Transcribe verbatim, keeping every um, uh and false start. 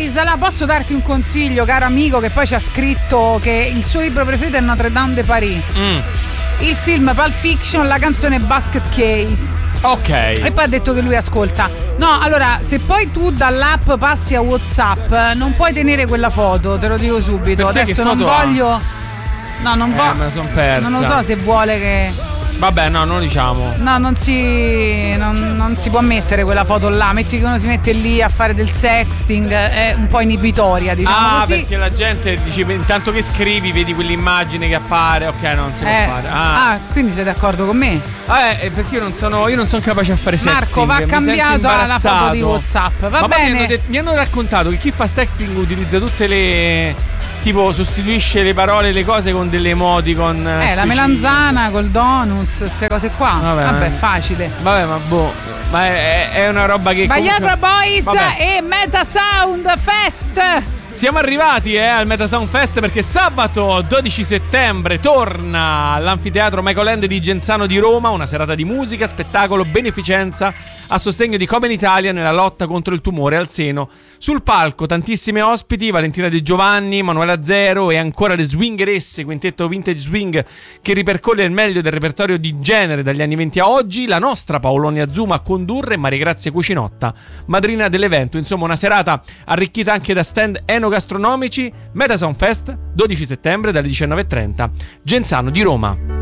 Isala, posso darti un consiglio, caro amico, che poi ci ha scritto che il suo libro preferito è Notre Dame de Paris. Mm. Il film Pulp Fiction, la canzone Basket Case. Ok. E poi ha detto che lui ascolta. No, allora, se poi tu dall'app passi a WhatsApp, non puoi tenere quella foto, te lo dico subito. Perché adesso che non foto ha? voglio. No, non Eh, voglio. me la son persa. Non lo so se vuole che. Vabbè, no, non lo diciamo. No, non si. Non, non si può mettere quella foto là. Metti che uno si mette lì a fare del sexting, è un po' inibitoria, diciamo ah, così. perché la gente dice, intanto che scrivi, vedi quell'immagine che appare. Ok, no, non si eh, può fare. Ah. ah, quindi sei d'accordo con me? Eh, perché io non sono, io non sono capace a fare sexting. Marco, va cambiata la foto di WhatsApp. Va Ma bene. Mi hanno, det- mi hanno raccontato che chi fa sexting utilizza tutte le. Tipo sostituisce le parole, le cose con delle emoticon. Eh, specifiche. la melanzana col donuts, queste cose qua. Vabbè, Vabbè, eh. facile. Vabbè, ma boh. Ma è, è una roba che. Viagra comunque... Boys Vabbè. e Meta Sound Fest. Siamo arrivati eh, al Meta Sound Fest perché sabato dodici settembre torna all'anfiteatro Michael Land di Genzano di Roma una serata di musica, spettacolo, beneficenza a sostegno di Come in Italia nella lotta contro il tumore al seno. Sul palco tantissimi ospiti, Valentina De Giovanni, Manuela Zero e ancora le Swingeresse, quintetto vintage swing che ripercorre il meglio del repertorio di genere dagli anni venti a oggi, la nostra Paolonia Zuma a condurre, Maria Grazia Cucinotta, madrina dell'evento. Insomma, una serata arricchita anche da stand enogastronomici. Meta Sound Fest, dodici settembre dalle diciannove e trenta, Genzano di Roma.